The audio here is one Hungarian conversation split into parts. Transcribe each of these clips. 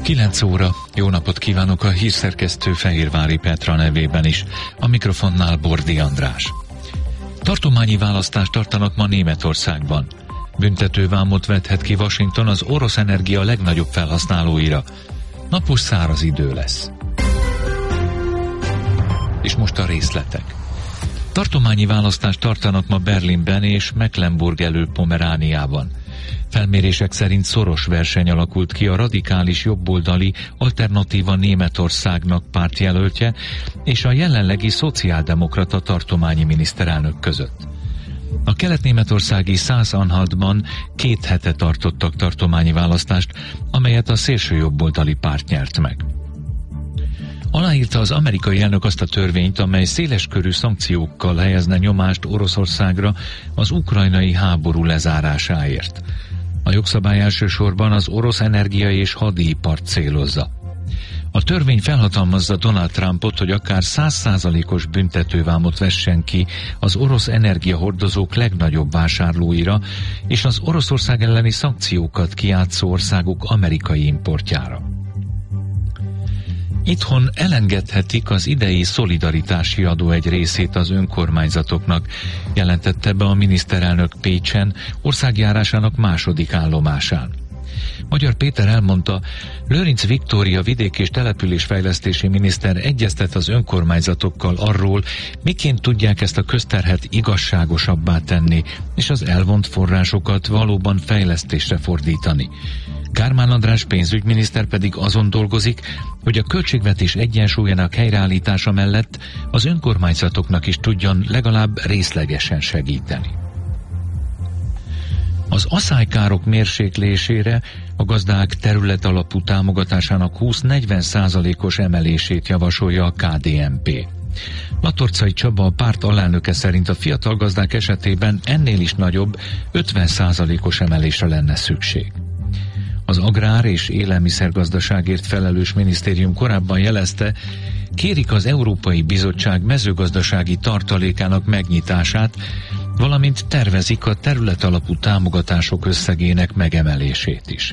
9 óra, jó napot kívánok, a hírszerkesztő Fehérvári Petra nevében is, a mikrofonnál Bordi András. Tartományi választást tartanak ma Németországban. Büntetővámot vethet ki Washington az orosz energia legnagyobb felhasználóira. Napos száraz idő lesz. És most a részletek. Tartományi választást tartanak ma Berlinben és Mecklenburg-Elő-Pomerániában. Felmérések szerint szoros verseny alakult ki a radikális jobboldali Alternatíva Németországnak pártjelöltje és a jelenlegi szociáldemokrata tartományi miniszterelnök között. A kelet-németországi Szász-Anhaltban 2 hete tartottak tartományi választást, amelyet a szélsőjobboldali párt nyert meg. Aláírta az amerikai elnök azt a törvényt, amely széleskörű szankciókkal helyezne nyomást Oroszországra az ukrajnai háború lezárásáért. A jogszabály elsősorban az orosz energia és hadipart célozza. A törvény felhatalmazza Donald Trumpot, hogy akár 100%-os büntetővámot vessen ki az orosz energiahordozók legnagyobb vásárlóira, és az Oroszország elleni szankciókat kijátszó országok amerikai importjára. Itthon elengedhetik az idei szolidaritási adó egy részét az önkormányzatoknak, jelentette be a miniszterelnök Pécsen, országjárásának második állomásán. Magyar Péter elmondta, Lőrinc Viktória vidék- és településfejlesztési miniszter egyeztet az önkormányzatokkal arról, miként tudják ezt a közterhet igazságosabbá tenni, és az elvont forrásokat valóban fejlesztésre fordítani. Kármán András pénzügyminiszter pedig azon dolgozik, hogy a költségvetés egyensúlyának helyreállítása mellett az önkormányzatoknak is tudjon legalább részlegesen segíteni. Az aszálykárok mérséklésére a gazdák területalapú támogatásának 20-40%-os emelését javasolja a KDNP. Latorcai Csaba, a párt alelnöke szerint a fiatal gazdák esetében ennél is nagyobb 50%-os emelésre lenne szükség. Az Agrár- és Élelmiszergazdaságért felelős minisztérium korábban jelezte, kérik az Európai Bizottság mezőgazdasági tartalékának megnyitását, valamint tervezik a területalapú támogatások összegének megemelését is.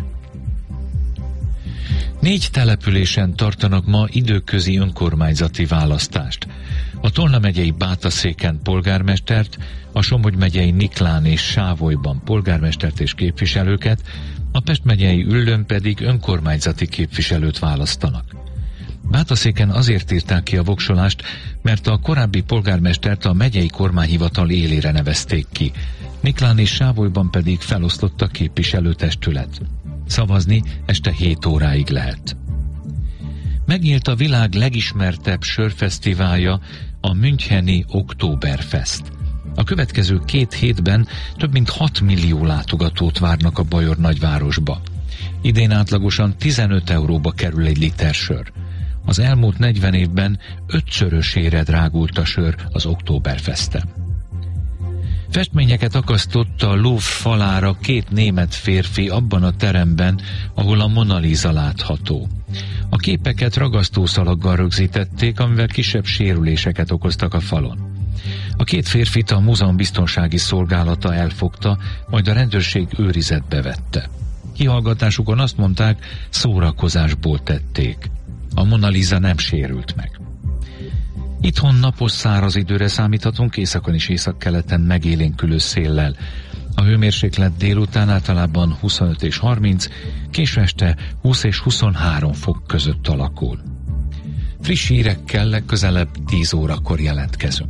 4 településen tartanak ma időközi önkormányzati választást. A Tolna megyei Bátaszéken polgármestert, a Somogy megyei Niklán és Sávolyban polgármestert és képviselőket, a Pest megyei Üllőn pedig önkormányzati képviselőt választanak. Bátaszéken azért írták ki a voksolást, mert a korábbi polgármestert a megyei kormányhivatal élére nevezték ki. Niklán és Sávolyban pedig felosztott a képviselőtestület. Szavazni este 7 óráig lehet. Megnyílt a világ legismertebb sörfesztiválja, a müncheni Oktoberfest. A következő 2 hétben több mint 6 millió látogatót várnak a bajor nagyvárosba. Idén átlagosan 15 euróba kerül egy liter sör. Az elmúlt 40 évben 5-szörösére drágult a sör az Oktoberfesten. Festményeket akasztott a Louvre falára 2 német férfi abban a teremben, ahol a Mona Lisa látható. A képeket ragasztószalaggal rögzítették, amivel kisebb sérüléseket okoztak a falon. A 2 férfit a múzeum biztonsági szolgálata elfogta, majd a rendőrség őrizetbe vette. Kihallgatásukon azt mondták, szórakozásból tették. A Mona Lisa nem sérült meg. Itthon napos száraz időre számíthatunk, északon és északkeleten megélénkülő széllel. A hőmérséklet délután általában 25 és 30, késő este 20 és 23 fok között alakul. Friss hírekkel legközelebb 10 órakor jelentkezünk.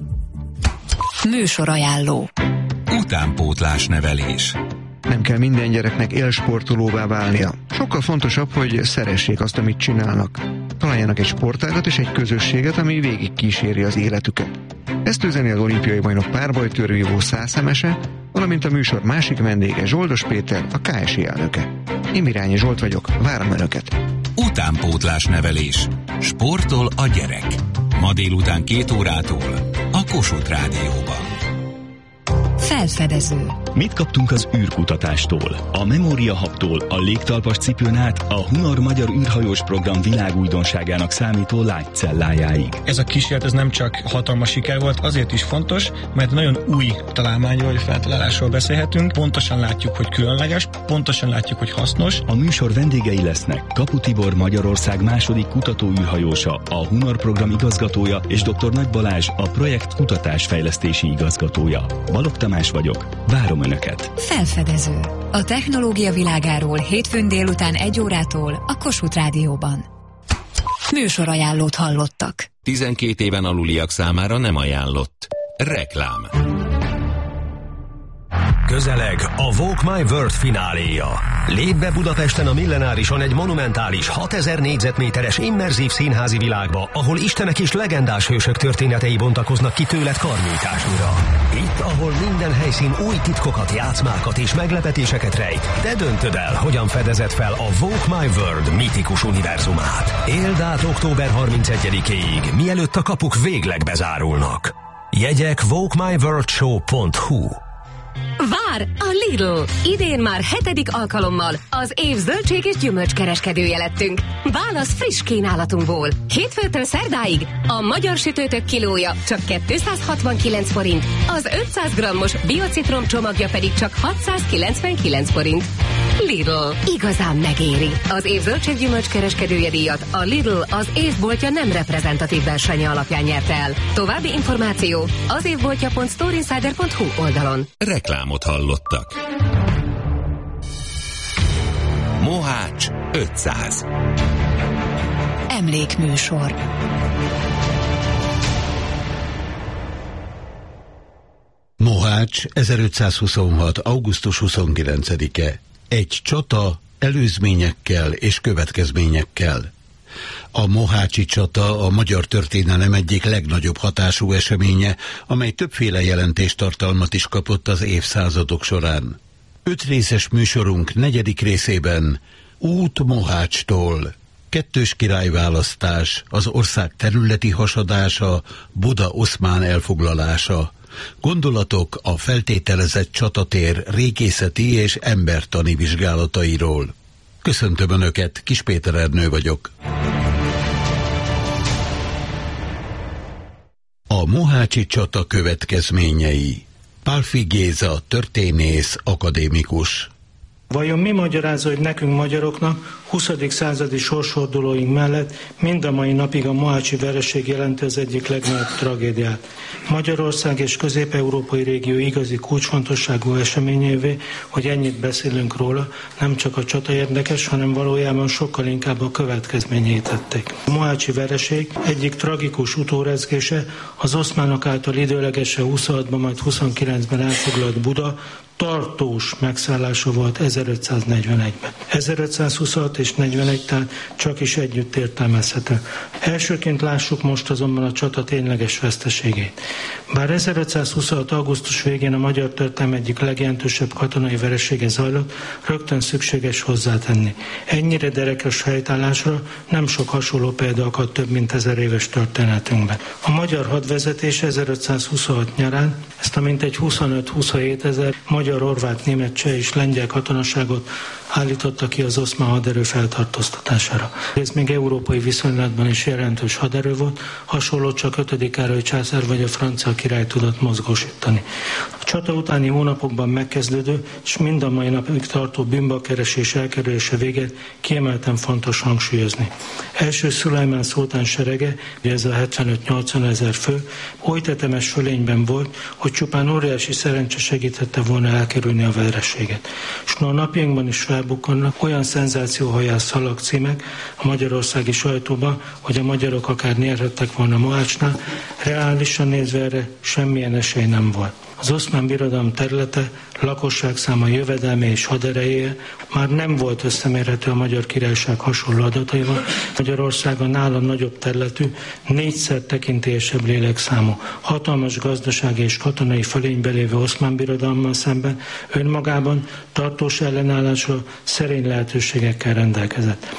Műsorajánló. Utánpótlás nevelés. Nem kell minden gyereknek élsportolóvá válnia. Sokkal fontosabb, hogy szeressék azt, amit csinálnak. Találjanak egy sportágat és egy közösséget, ami végig kíséri az életüket. Ezt üzeni az olimpiai bajnok párbajtőrvívó Szászemese, valamint a műsor másik vendége Zsoldos Péter, a KSI elnöke. Én Mirányi Zsolt vagyok, várom Önöket. Utánpótlás nevelés. Sportol a gyerek. Ma délután 2 órától a Kossuth Rádióban. Felfedező. Mit kaptunk az űrkutatástól, a Memoria Hubtól, a légtalpas cipőn át, a Hunar Magyar űrhajós program világújdonságának számító Light cellájáig. Ez a kísérlet ez nem csak hatalmas siker volt, azért is fontos, mert nagyon új találmányról vagy feltalálásról beszélhetünk. Pontosan látjuk, hogy különleges, pontosan látjuk, hogy hasznos. A műsor vendégei lesznek Kapu Tibor, Magyarország második kutatóűrhajósa, a Hunar program igazgatója, és dr. Nagy Balázs, a projekt kutatásfejlesztési igazgatója. Balogh Tamás vagyok, várom Önöket. Felfedező. A technológia világáról hétfőn délután 1 órától a Kossuth Rádióban. Műsorajánlót hallottak. 12 éven aluliak számára nem ajánlott. Reklám. Közeleg a Walk My World fináléja. Lépj be Budapesten a Millenárison egy monumentális 6000 négyzetméteres immerzív színházi világba, ahol istenek és legendás hősök történetei bontakoznak ki tőled karnyújtásnyira. Itt, ahol minden helyszín új titkokat, játszmákat és meglepetéseket rejt, de döntöd el, hogyan fedezed fel a Walk My World mitikus univerzumát. Éld át október 31-éig, mielőtt a kapuk végleg bezárulnak. Jegyek walkmyworldshow.hu. Vár a Lidl! Idén már 7. alkalommal az év zöldség és gyümölcskereskedője lettünk. Válasz friss kínálatunkból. Hétfőtől szerdáig a magyar sütőtök kilója csak 269 forint, az 500 g-os biocitrom csomagja pedig csak 699 forint. Lidl. Igazán megéri. Az év zöldség gyümölcskereskedője díjat a Lidl az évboltja nem reprezentatív versenye alapján nyerte el. További információ az évboltja.storeinsider.hu oldalon. Reklámot hallottak. Mohács 500. Emlékműsor. Mohács 1526. augusztus 29-e. Egy csata előzményekkel és következményekkel. A mohácsi csata a magyar történelem egyik legnagyobb hatású eseménye, amely többféle jelentéstartalmat is kapott az évszázadok során. 5 részes műsorunk 4. részében Út Mohácstól, 2. királyválasztás, az ország területi hasadása, Buda oszmán elfoglalása, gondolatok a feltételezett csatatér régészeti és embertani vizsgálatairól. Köszöntöm Önöket, Kis Péter Ernő vagyok. A mohácsi csata következményei. Pálffy Géza, történész, akadémikus. Vajon mi magyarázza, hogy nekünk magyaroknak 20. századi sorsfordulóink mellett mind a mai napig a mohácsi vereség jelenti az egyik legnagyobb tragédiát? Magyarország és közép-európai régió igazi kulcsfontosságú eseményévé, hogy ennyit beszélünk róla, nem csak a csata érdekes, hanem valójában sokkal inkább a következményeit tették. A mohácsi vereség egyik tragikus utórezgése az oszmánok által időlegesen 26-ban, majd 29-ben elfoglalt Buda tartós megszállása volt 1541-ben. 1526 és 41, tehát csak is együtt értelmezhető. Elsőként lássuk most azonban a csata tényleges veszteségét. Bár 1526. augusztus végén a magyar történelem egyik legjelentősebb katonai veresége zajlott, rögtön szükséges hozzátenni. Ennyire derekes helytállásra nem sok hasonló példa akadt több mint 1000 éves történetünkben. A magyar hadvezetés 1526 nyarán ezt a mintegy 25-27 ezer magyar, horvát, német, cseh és lengyel katonaságot állította ki az oszmán haderő feltartóztatására. Ez még európai viszonylatban is jelentős haderő volt, hasonló csak 5. Károly császár vagy a francia király tudott mozgósítani. A csata utáni hónapokban megkezdődő és mind a mai napig tartó bűnbakkeresés elkerülése végét kiemelten fontos hangsúlyozni. Első Szulajmán szultán serege, ez a 75-80 ezer fő, oly tetemes fölényben volt, hogy csupán óriási szerencse segítette volna elkerülni a vereséget. És a napjainkban is felbukkannak olyan szenzációhajász szalagcímek a magyarországi sajtóban, hogy a magyarok akár nyerhettek volna Mohácsnál, reálisan nézve erre semmilyen esély nem volt. Az oszmán birodalom területe, lakosságszáma, jövedelme és hadereje már nem volt összemérhető a Magyar Királyság hasonló adataival. Magyarország a nála nagyobb területű, 4-szer tekintélyesebb lélekszámú, hatalmas gazdasági és katonai fölényben lévő oszmán birodalommal szemben önmagában tartós ellenállásra szerény lehetőségekkel rendelkezett.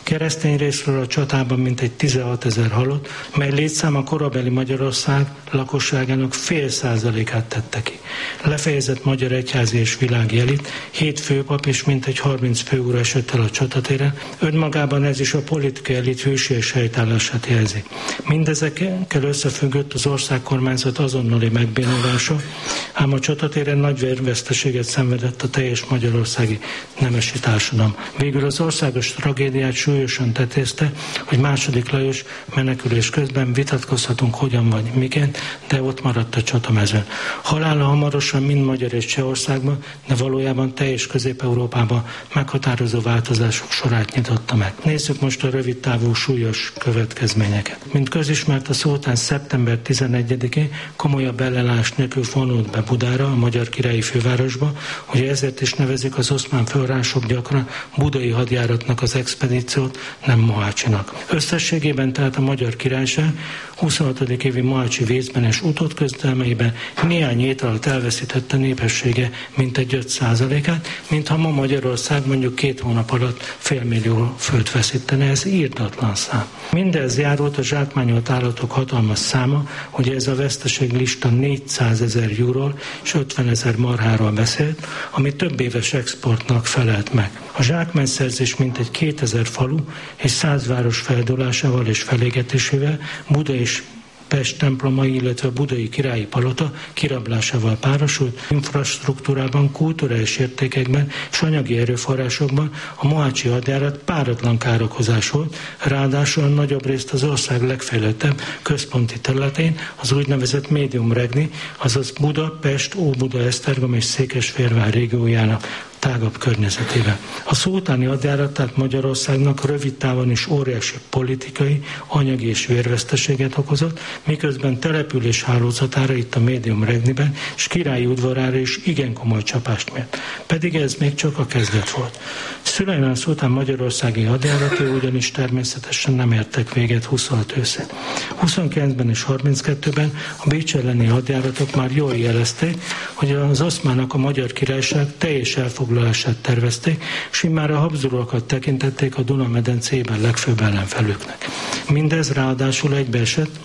Keresztény részről a csatában mintegy 16 000 halott, mely létszám a korabeli Magyarország lakosságának 0,5%-át tette ki. Lefejezett magyar egyházi és világi elit, 7 főpap és mintegy 30 főúr esett el a csatatéren, önmagában ez is a politikai elit hősies helytállását jelzi. Mindezekkel összefüggött az országkormányzat azonnali megbénulása, ám a csatatéren nagy vérveszteséget szenvedett a teljes magyarországi nemesi társadalom. Végül az országos tragédiát súlyosan tetézte, hogy II. Lajos menekülés közben vitatkozhatunk hogyan vagy miként, de ott maradt a csatamezőn. Halála hamarosan mind magyar és Csehországban, de valójában teljes Közép-Európában meghatározó változások sorát nyitotta meg. Nézzük most a rövid távú súlyos következményeket. Mint közismert, a szultán szeptember 11-én komolyabb ellenállás nélkül vonult be Budára, a magyar királyi fővárosba, hogy ezért is nevezik az oszmán fővárosok gyakran budai hadjáratnak az expedíciót, nem Mohácsinak. Összességében tehát a Magyar Királyság 26. évi mohácsi vészben és utódközdelmeiben néhány hét alatt elveszítette népessége mintegy 5%-át, mintha ma Magyarország mondjuk 2 hónap alatt 500 000 főt veszítene, ez írtatlan szám. Mindez járult a zsákmányolt állatok hatalmas száma, hogy ez a veszteség lista 400 000 juhról és 50 000 marháról beszélt, ami több éves exportnak felelt meg. A zsákmányszerzés mintegy 2000 falu és 100 város feldúlásával és felégetésével, Buda és Pest templomai, illetve a budai királyi palota kirablásával párosult, infrastruktúrában, kulturális értékekben és anyagi erőforrásokban a mohácsi hadjárat páratlan károkozás volt, ráadásul a nagyobb részt az ország legfejlettebb központi területén, az úgynevezett médium regni, azaz Buda, Pest, Óbuda-Esztergom és Székesfehérvár régiójának tágabb környezetében. A szultáni hadjárat tehát Magyarországnak rövid távon is óriási politikai, anyagi és vérveszteséget okozott, miközben település hálózatára itt a médium regniben és királyi udvarára is igen komoly csapást mért. Pedig ez még csak a kezdet volt. Szülejmán szultán magyarországi hadjáratai ugyanis természetesen nem értek véget 26 őszén. 29-ben és 32-ben a Bécs elleni hadjáratok már jól jelezték, hogy az oszmánok a Magyar Királyság teljes elfoglalását tervezték, és immár a Habsburgokat tekintették a Duna-medencében legfőbb ellenfelüknek. Mindez ráadásul egybeesett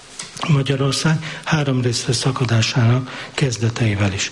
Magyarország 3 részre szakadásának kezdeteivel is.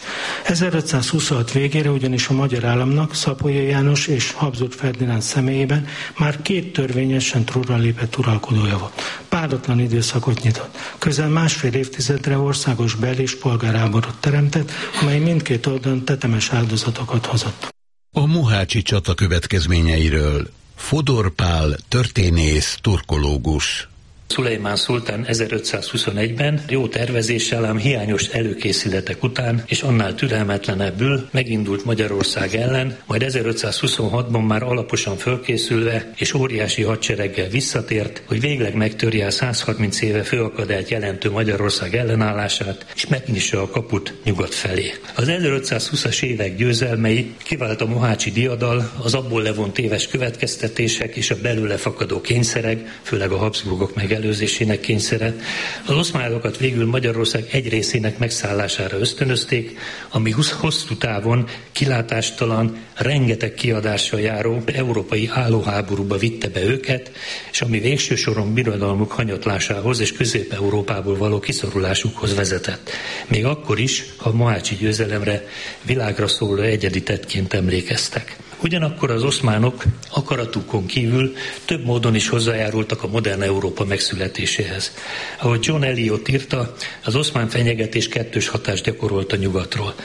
1526 végére ugyanis a magyar államnak Szapolyai János és Habsburg Ferdinánd személyében már 2 törvényesen trónra lépett uralkodója volt. Páratlan időszakot nyitott. Közel 1,5 évtizedre országos bel- és polgárháborút teremtett, amely mindkét oldalon tetemes áldozatokat hozott. A mohácsi csata következményeiről Fodor Pál, történész, turkológus. Szulejmán szultán 1521-ben jó tervezéssel, ám hiányos előkészületek után és annál türelmetlenebbül megindult Magyarország ellen, majd 1526-ban már alaposan fölkészülve és óriási hadsereggel visszatért, hogy végleg megtörje a 130 éve főakadályt jelentő Magyarország ellenállását, és megnyissa a kaput nyugat felé. Az 1520-as évek győzelmei, kivált a mohácsi diadal, az abból levont téves következtetések és a belőle fakadó kényszerek, főleg a Habsburgok megelőzésének kényszere, az oszmánokat végül Magyarország egy részének megszállására ösztönözték, ami hosszú távon kilátástalan, rengeteg kiadással járó európai állóháborúba vitte be őket, és ami végső soron birodalmuk hanyatlásához és Közép-Európából való kiszorulásukhoz vezetett. Még akkor is, ha a mohácsi győzelemre világra szóló egyedi tettként emlékeztek. Ugyanakkor az oszmánok akaratukon kívül több módon is hozzájárultak a modern Európa megszületéséhez. Ahogy John Eliot írta, az oszmán fenyegetés kettős hatást gyakorolt a nyugatról.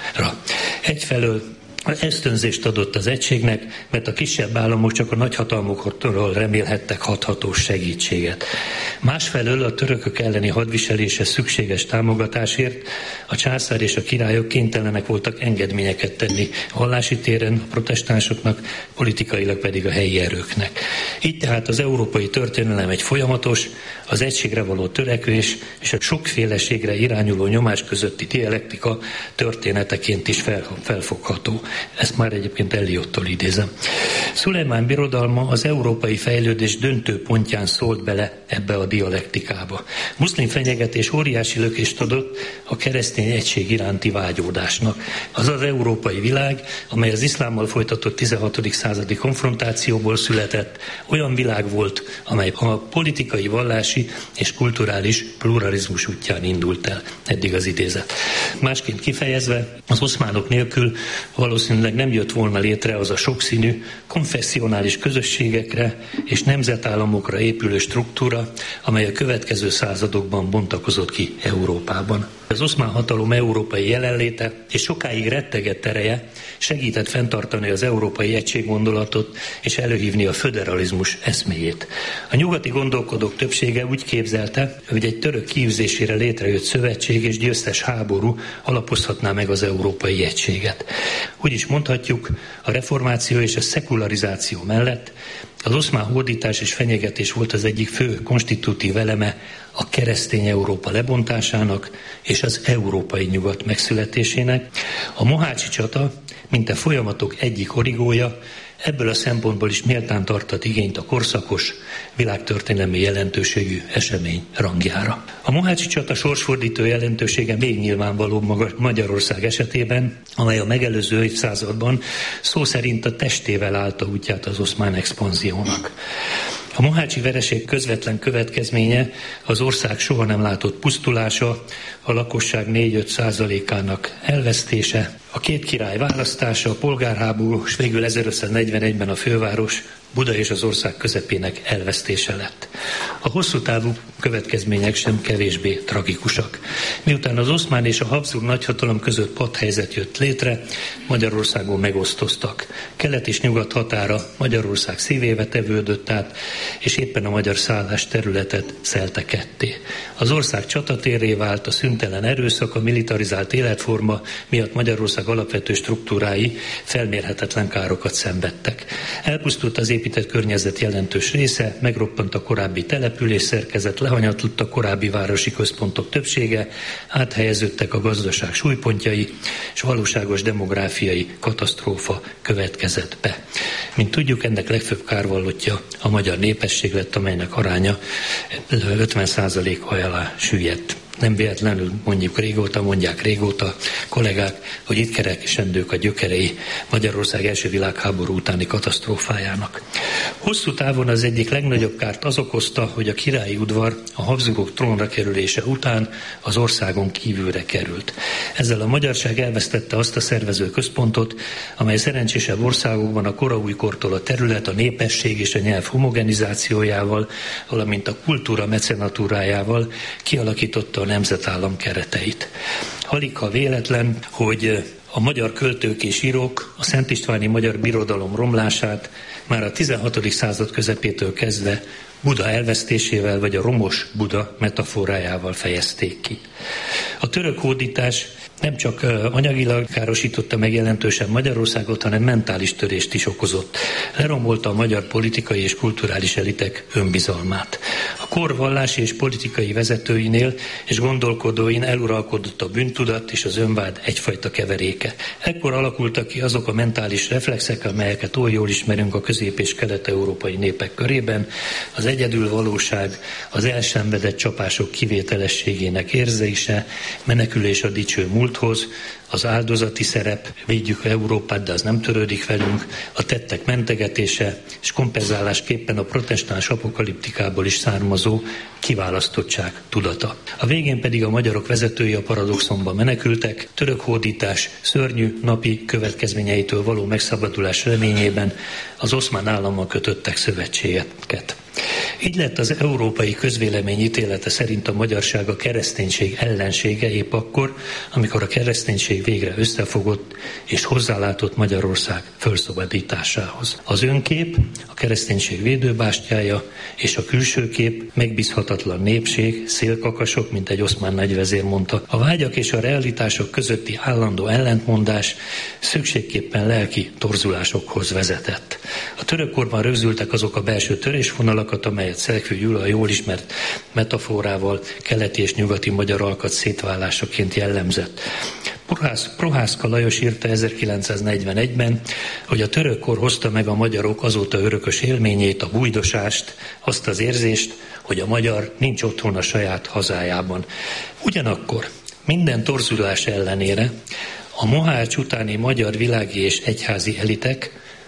Egyfelől ösztönzést adott az egységnek, mert a kisebb államok csak a nagyhatalmoktól remélhettek hathatós segítséget. Másfelől a törökök elleni hadviseléshez szükséges támogatásért a császár és a királyok kénytelenek voltak engedményeket tenni a vallási téren a protestánsoknak, politikailag pedig a helyi erőknek. Így tehát az európai történelem egy folyamatos, az egységre való törekvés és a sokféleségre irányuló nyomás közötti dialektika történeteként is felfogható. Ezt már egyébként Eliottól idézem. Szulejmán birodalma az európai fejlődés döntő pontján szólt bele ebbe a dialektikába. Muszlim fenyegetés óriási lökést adott a keresztény egység iránti vágyódásnak. Az az európai világ, amely az iszlámmal folytatott 16. századi konfrontációból született, Olyan világ volt, amely a politikai, vallási és kulturális pluralizmus útján indult el. Eddig az idézet. Másként kifejezve, az oszmánok nélkül valószínűleg nem jött volna létre az a sokszínű, konfesszionális közösségekre és nemzetállamokra épülő struktúra, amely a következő századokban bontakozott ki Európában. Az oszmán hatalom európai jelenléte és sokáig rettegett ereje segített fenntartani az európai egységgondolatot és előhívni a föderalizmus eszméjét. A nyugati gondolkodók többsége úgy képzelte, hogy egy török kiűzésére létrejött szövetség és győztes háború alapozhatná meg az európai egységet. Úgy is mondhatjuk, a reformáció és a szekularizáció mellett az oszmán hódítás és fenyegetés volt az egyik fő konstitutív eleme a keresztény Európa lebontásának és az európai nyugat megszületésének. A mohácsi csata, mint a folyamatok egyik origója, ebből a szempontból is méltán tartott igényt a korszakos, világtörténelmi jelentőségű esemény rangjára. A mohácsi csata sorsfordító jelentősége még nyilvánvalóbb Magyarország esetében, amely a megelőző évszázadban szó szerint a testével állta útját az oszmán expanziónak. A mohácsi vereség közvetlen következménye az ország soha nem látott pusztulása, a lakosság 4-5%-ának elvesztése, a két király választása, a polgárháború, és végül 1541-ben a főváros, Buda és az ország közepének elvesztése lett. A hosszú távú következmények sem kevésbé tragikusak. Miután az oszmán és a Habsburg nagyhatalom között patthelyzet jött létre, Magyarországon megosztoztak. Kelet és nyugat határa Magyarország szívébe tevődött át, és éppen a magyar szállás területet szelte ketté. Az ország csatatérré vált, a szüntelen erőszak, a militarizált életforma miatt Magyarország alapvető struktúrái felmérhetetlen károkat szenvedtek. Elpusztult az épített környezet jelentős része, megroppant a korábbi település szerkezet, lehanyatlott a korábbi városi központok többsége, áthelyeződtek a gazdaság súlypontjai, és valóságos demográfiai katasztrófa következett be. Mint tudjuk, ennek legfőbb kárvallottja a magyar népesség lett, amelynek aránya 50% alá süllyedt. Nem véletlenül mondják régóta kollégák, hogy itt kerekesendők a gyökerei Magyarország első világháború utáni katasztrófájának. Hosszú távon az egyik legnagyobb kárt az okozta, hogy a királyi udvar a Habsburgok trónra kerülése után az országon kívülre került. Ezzel a magyarság elvesztette azt a szervező központot, amely szerencsésebb országokban a koraújkortól a terület, a népesség és a nyelv homogenizációjával, valamint a kultúra mecenatúrájával kialakította a nemzetállam kereteit. Aligha véletlen, hogy a magyar költők és írók a Szent Istváni Magyar Birodalom romlását már a 16. század közepétől kezdve Buda elvesztésével vagy a romos Buda metaforájával fejezték ki. A török hódítás nem csak anyagilag károsította meg jelentősen Magyarországot, hanem mentális törést is okozott. Lerombolta a magyar politikai és kulturális elitek önbizalmát. A kor vallási és politikai vezetőinél és gondolkodóin eluralkodott a bűntudat és az önvád egyfajta keveréke. Ekkor alakultak ki azok a mentális reflexek, amelyeket oly jól ismerünk a közép- és kelet-európai népek körében, az egyedülvalóság, az elszenvedett csapások kivételességének érzése, menekülés a dicső múlthoz, az áldozati szerep, védjük Európát, de az nem törődik velünk, a tettek mentegetése, és kompenzálásképpen a protestáns apokaliptikából is származó kiválasztottság tudata. A végén pedig a magyarok vezetői a paradoxonba menekültek, török hódítás szörnyű napi következményeitől való megszabadulás reményében az oszmán állammal kötöttek szövetségeket. Így lett az európai közvélemény ítélete szerint a magyarság a kereszténység ellensége épp akkor, amikor a kereszténység végre összefogott és hozzálátott Magyarország fölszabadításához. Az önkép, a kereszténység védőbástyája és a külső kép megbízhatatlan népség, szélkakasok, mint egy oszmán nagyvezér mondta. A vágyak és a realitások közötti állandó ellentmondás szükségképpen lelki torzulásokhoz vezetett. A török korban rögzültek azok a belső törésvonalakat, amelyet Szelekvő Gyula jól ismert metaforával keleti és nyugati magyar alkat szétválásaként jellemzett. Prohászka Lajos írta 1941-ben, hogy a török kor hozta meg a magyarok azóta örökös élményét, a bújdosást, azt az érzést, hogy a magyar nincs otthon a saját hazájában. Ugyanakkor minden torzulás ellenére a Mohács utáni magyar világi és egyházi elitek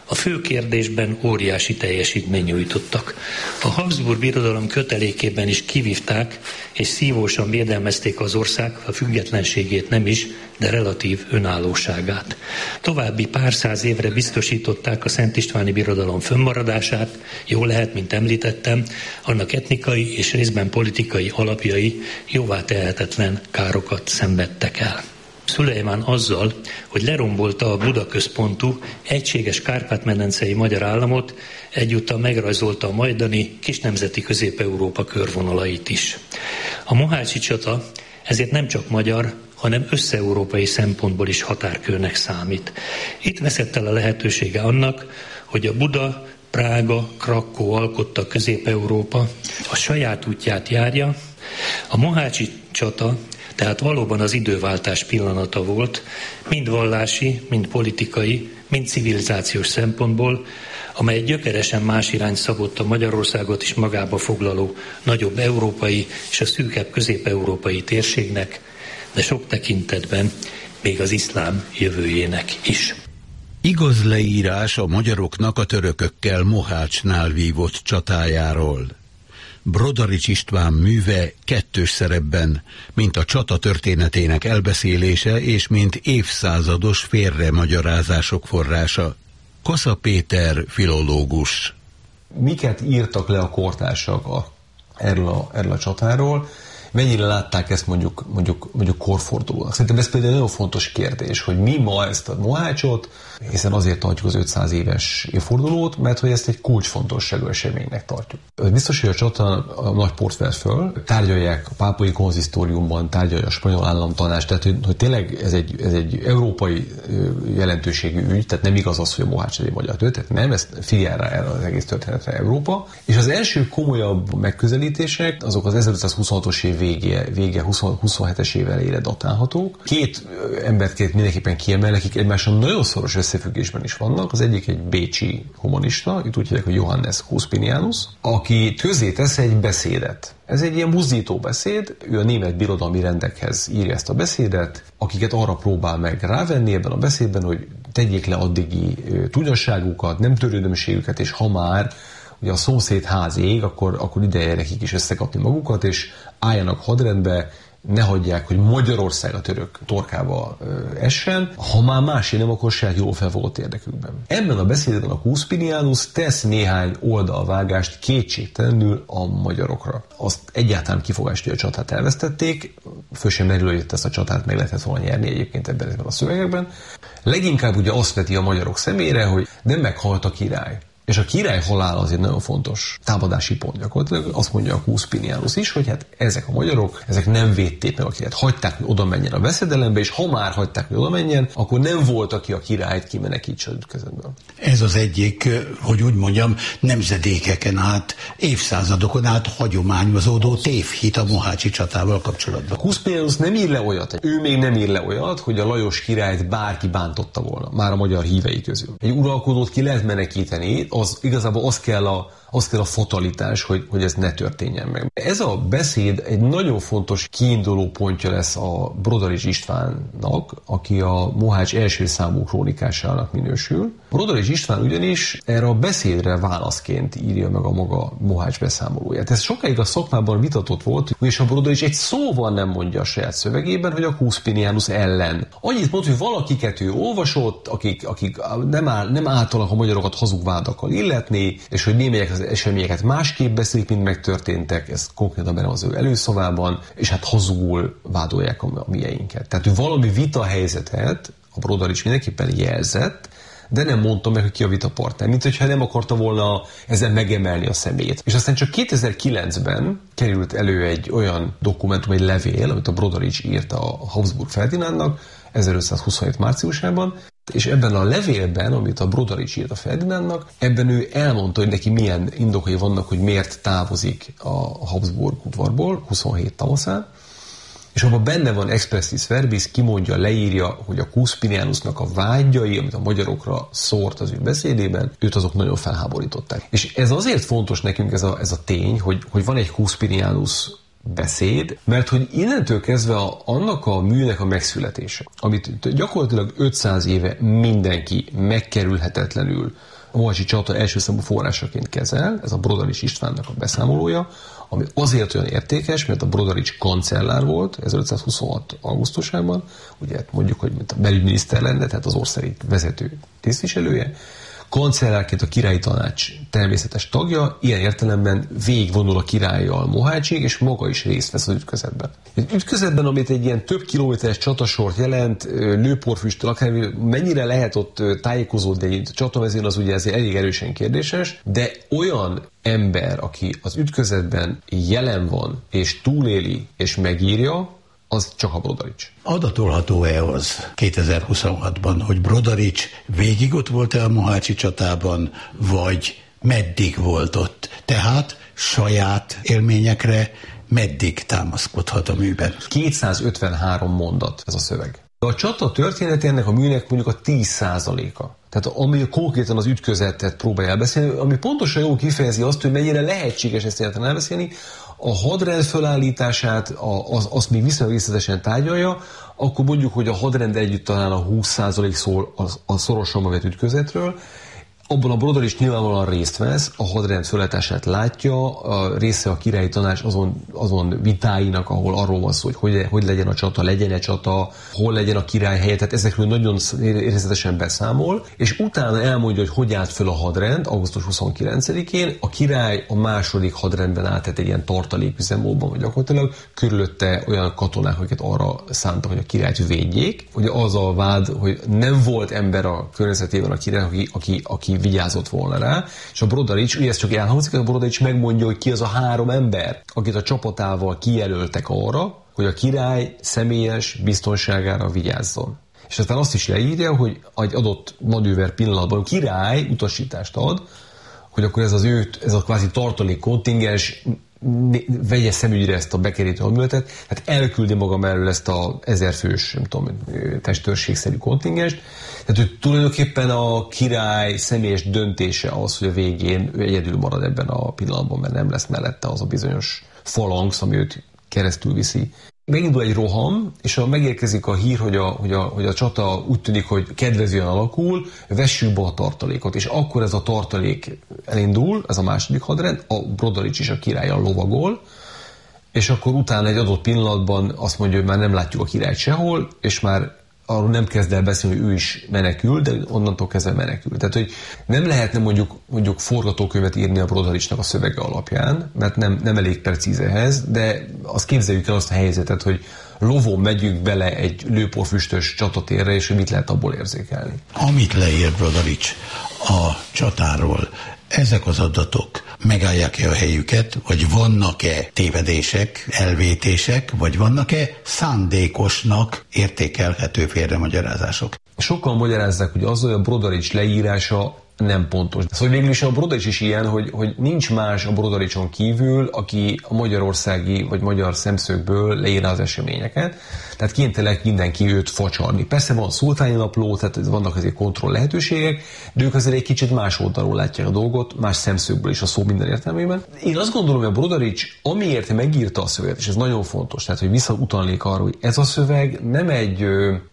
A fő kérdésben óriási teljesítményt nyújtottak. A Habsburg birodalom kötelékében is kivívták és szívósan védelmezték az ország a függetlenségét nem is, de relatív önállóságát. További pár száz évre biztosították a Szent Istváni Birodalom fönnmaradását, jól lehet, mint említettem, annak etnikai és részben politikai alapjai jóvá tehetetlen károkat szenvedtek el. Szulejmán azzal, hogy lerombolta a Buda központú, egységes Kárpát-medencei magyar államot, egyúttal megrajzolta a majdani kisnemzeti Közép-Európa körvonalait is. A mohácsi csata ezért nem csak magyar, hanem összeurópai szempontból is határkőnek számít. Itt veszett el a lehetősége annak, hogy a Buda, Prága, Krakkó alkotta Közép-Európa a saját útját járja. A mohácsi csata tehát valóban az időváltás pillanata volt, mind vallási, mind politikai, mind civilizációs szempontból, amely gyökeresen más irányt szabott a Magyarországot is magába foglaló nagyobb európai és a szűkebb közép-európai térségnek, de sok tekintetben még az iszlám jövőjének is. Igaz leírás a magyaroknak a törökökkel Mohácsnál vívott csatájáról. Brodarics István műve kettős szerepben, mint a csata történetének elbeszélése és mint évszázados félremagyarázások forrása. Kassa Péter filológus. Miket írtak le a kortársak erről a csatáról? Mennyire látták ezt mondjuk korfordulónak? Szerintem ez például nagyon fontos kérdés, hogy mi ma ezt a Mohácsot, hiszen azért tartjuk az 500 éves évfordulót, mert hogy ezt egy kulcsfontosságú eseménynek tartjuk. Biztos, hogy a csata a nagy port vett föl, tárgyalják a pápai konzisztóriumban, tárgyalja a spanyol államtanács, tehát hogy tényleg ez egy európai jelentőségű ügy, tehát nem igaz az, hogy a Mohács egy magyar történet, nem, ezt figyel rá erre az egész történetre Európa. És az első komolyabb megközelítések, azok az 1526-os év vége 27-es év elejére datálhatók. Két embert kell mindenképpen kiemelni, akik egymással nagyon szoros összefüggésben is vannak. Az egyik egy bécsi humanista, itt úgy hívják, hogy Johannes Cuspinianus, aki közzétesz egy beszédet. Ez egy ilyen buzdító beszéd, ő a német birodalmi rendekhez írja ezt a beszédet, akiket arra próbál meg rávenni ebben a beszédben, hogy tegyék le addigi tudasságukat, nem törődömségüket, és ha már ugye a szomszéd ház ég, akkor ideje nekik is összekapni magukat, és álljanak hadrendbe, ne hagyják, hogy Magyarország a török torkába essen, ha már másé nem, akkor saját jól felfogott érdekükben. Ebben a beszédben a Cuspinianus tesz néhány oldalvágást kétségtelenül a magyarokra. Azt egyáltalán kifogást, hogy a csatát elvesztették, föl sem merül, hogy ezt a csatát meg lehetett volna nyerni egyébként ebben a szövegekben. Leginkább ugye azt veti a magyarok szemére, hogy nem meghalt a király. És a király halála az egy nagyon fontos támadási pont gyakorlatilag. Azt mondja a Cuspinianus is, hogy hát ezek a magyarok, ezek nem védték meg a királyt. Hagyták, hogy oda menjen a veszedelembe, és ha már hagyták, hogy oda menjen, akkor nem volt, aki a királyt kimenekítse ütközetből. Ez az egyik, hogy úgy mondjam, nemzedékeken át, évszázadokon át hagyományozódó tévhit a mohácsi csatával kapcsolatban. A Cuspinianus nem ír le olyat, ő még nem ír le olyat, hogy a Lajos királyt bárki bántotta volna, már a magyar hívei közül. Egy uralkodót ki lehet menekíteni, igazából az kell a fatalitás, hogy ez ne történjen meg. Ez a beszéd egy nagyon fontos kiinduló pontja lesz a Brodarics Istvánnak, aki a Mohács első számú krónikásának minősül. Brodarics István ugyanis erre a beszédre válaszként írja meg a maga Mohács beszámolóját. Ez sokáig a szakmában vitatott volt, és a Brodarics egy szóval nem mondja a saját szövegében, hogy a Cuspinianus ellen. Annyit mond, hogy valakiket ő olvasott, akik nem általában a magyarokat hazug vádakkal illetni, és hogy némelyek az eseményeket másképp beszélik, mint megtörténtek, ez konkrétan benne az ő előszavában, és hát hazugul vádolják a mieinket. Tehát valami vita helyzetet a Brodarics mindenképpen jelzett, de nem mondta meg, hogy ki a vitapartner, mint hogyha nem akarta volna ezzel megemelni a személyét. És aztán csak 2009-ben került elő egy olyan dokumentum, egy levél, amit a Brodarics írt a Habsburg Ferdinándnak 1527 márciusában, és ebben a levélben, amit a Brodarics írt a Ferdinándnak, ebben ő elmondta, hogy neki milyen indokai vannak, hogy miért távozik a Habsburg udvarból 27 tavaszán, és abban benne van expressis verbis, kimondja, leírja, hogy a Cuspinianusnak a vágyai, amit a magyarokra szórt az ő beszédében, őt azok nagyon felháborították. És ez azért fontos nekünk ez a tény, hogy van egy Cuspinianus beszéd, mert hogy innentől kezdve annak a műnek a megszületése, amit gyakorlatilag 500 éve mindenki megkerülhetetlenül a Mohácsi csata első számú forrásaként kezel, ez a Brodarics Istvánnak a beszámolója, ami azért olyan értékes, mert a Brodarics kancellár volt 1526. augusztusában, ugye mondjuk, hogy mint a belügyminiszter lenne, tehát az ország vezető tisztviselője, kancellárként a királyi tanács természetes tagja, ilyen értelemben végigvonul a királlyal Mohácsig, és maga is részt vesz az ütközetben. Az ütközetben, amit egy ilyen több kilométeres csatasort jelent, lőporfüsttel, akár mennyire lehet ott tájékozódni egy csatamezőn, az ugye ezért elég erősen kérdéses, de olyan ember, aki az ütközetben jelen van, és túléli, és megírja, az csak a Brodarics. Adatolható-e az 2026-ban, hogy Brodarics végig ott volt-e a Mohácsi csatában, vagy meddig volt ott? Tehát saját élményekre meddig támaszkodhat a műben? 253 mondat ez a szöveg. De a csata történetének a műnek mondjuk a 10%-a. Tehát ami konkrétan az ütközetet próbálja elbeszélni, ami pontosan jól kifejezi azt, hogy mennyire lehetséges ezt egyáltalán elbeszélni, a hadrend fölállítását, azt még viszonylag részletesen tárgyalja, akkor mondjuk, hogy a hadrend együtt talán a 20% szól a szorosan vett ütközetről, abban a Brodarics nyilvánvalóan részt vesz, a hadrend fölállítását látja, a része a királyi tanács azon vitáinak, ahol arról van szó, hogy legyen a csata, legyen-e csata, hol legyen a király helye, tehát ezekről nagyon részletesen beszámol, és utána elmondja, hogy állt föl a hadrend augusztus 29-én, a király a második hadrendben állt, tehát egy ilyen tartaléküzemmódban, vagy gyakorlatilag körülötte olyan katonák, akiket arra szántak, hogy a királyt védjék. Ugye az a vád, hogy nem volt ember a környezetében a király, aki vigyázott volna rá, és a Brodarics, ugye ez csak elhangzik, a Brodarics megmondja, hogy ki az a 3 ember, akit a csapatával kijelöltek arra, hogy a király személyes biztonságára vigyázzon. És aztán azt is leírja, hogy egy adott manőver pillanatban a király utasítást ad, hogy akkor ez a kvázi tartalék kontingens vegye szemügyre ezt a bekerítő hadműveletet, tehát elküldi maga mellől ezt a 1000 fős, nem tudom, testőrségszerű kontingest. Tehát, hogy tulajdonképpen a király személyes döntése az, hogy a végén ő egyedül marad ebben a pillanatban, mert nem lesz mellette az a bizonyos falanx, ami őt keresztül viszi. Megindul egy roham, és megérkezik a hír, hogy a csata úgy tűnik, hogy kedvezően alakul, vessük be a tartalékot, és akkor ez a tartalék elindul, ez a második hadrend, a Brodarics is a királlyal lovagol, és akkor utána egy adott pillanatban azt mondja, hogy már nem látjuk a királyt sehol, és már arról nem kezd el beszélni, hogy ő is menekül, de onnantól kezdve menekül. Tehát, hogy nem lehetne mondjuk forgatókönyvet írni a Brodaricsnak a szövege alapján, mert nem elég precíz ehhez, de azt képzeljük el azt a helyzetet, hogy lovon megyünk bele egy lőporfüstös csatatérre, és hogy mit lehet abból érzékelni. Amit leír Brodarics a csatáról, ezek az adatok megállják-e a helyüket, vagy vannak-e tévedések, elvétések, vagy vannak-e szándékosnak értékelhető félremagyarázások? Sokan magyarázzák, hogy az, hogy a Brodarics leírása nem pontos. Szóval végül is a Brodarics is ilyen, hogy nincs más a Brodaricson kívül, aki a magyarországi vagy magyar szemszögből leírná az eseményeket. Tehát kénytelenek mindenki őt facsarni. Persze van szultáni napló, tehát vannak azért kontroll lehetőségek, de ők azért egy kicsit más oldalról látják a dolgot, más szemszögből is a szó minden értelmében. Én azt gondolom, hogy a Brodarics amiért megírta a szöveget, és ez nagyon fontos, tehát hogy visszautalnék arra, hogy ez a szöveg nem egy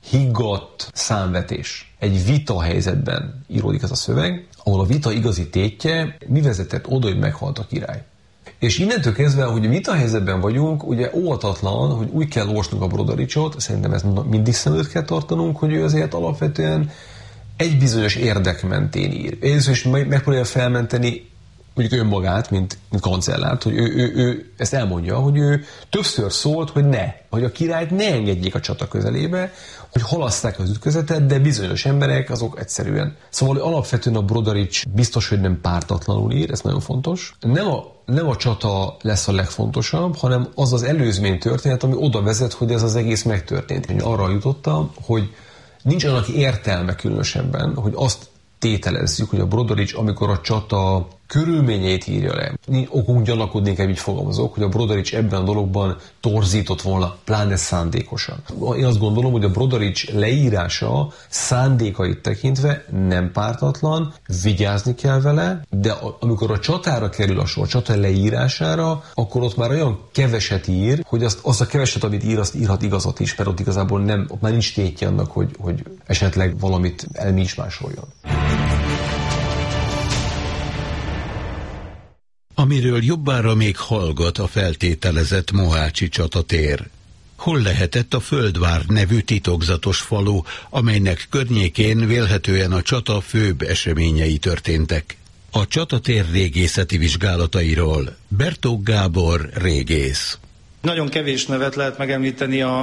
higgadt számvetés. Egy vita helyzetben íródik ez a szöveg, ahol a vita igazi tétje mi vezetett oda, hogy meghalt a király. És innentől kezdve, hogy a vita helyzetben vagyunk, ugye óvatatlan, hogy úgy kell olvasnunk a Brodaricsot, szerintem ezt mindig szem előtt kell tartanunk, hogy ő azért alapvetően egy bizonyos érdek mentén ír. Először is megpróbálja felmenteni mondjuk önmagát, mint kancellárt, hogy ő ezt elmondja, hogy ő többször szólt, hogy a királyt ne engedjék a csata közelébe, hogy halasszák az ütközetet, de bizonyos emberek azok egyszerűen. Szóval alapvetően a Brodarics biztos, hogy nem pártatlanul ír, ez nagyon fontos. Nem a csata lesz a legfontosabb, hanem az az előzmény történet, ami oda vezet, hogy ez az egész megtörtént. Én arra jutottam, hogy nincs annak értelme különösebben, hogy azt tételezzük, hogy a Brodarics, amikor a csata körülményeit írja le. Okunk gyanakodnék, így fogalmazok, hogy a Brodarics ebben a dologban torzított volna, pláne szándékosan. Én azt gondolom, hogy a Brodarics leírása szándékait tekintve nem pártatlan, vigyázni kell vele, de amikor a csatára kerül a sor, a csata leírására, akkor ott már olyan keveset ír, hogy azt a keveset, amit ír, azt írhat igazat is, mert ott igazából ott már nincs tétje annak, hogy esetleg valamit elmismásoljon. amiről jobbára még hallgat a feltételezett mohácsi csatatér. Hol lehetett a Földvár nevű titokzatos falu, amelynek környékén vélhetően a csata főbb eseményei történtek? A csatatér régészeti vizsgálatairól Bertók Gábor régész. Nagyon kevés nevet lehet megemlíteni a